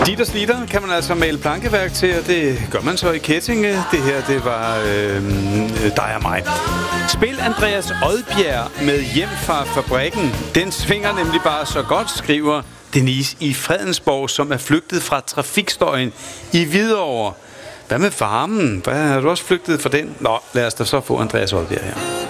Dit og slitter kan man altså male plankeværk til, og det gør man så i Kettinge. Det her, det var dig og mig. Spil Andreas Odbjerg med Hjem fra fabrikken. Den svinger nemlig bare så godt, skriver Denise i Fredensborg, som er flygtet fra trafikstøjen i Hvidovre. Hvad med farmen? Har du også flygtet fra den? Nå, lad os da så få Andreas Odbjerg her.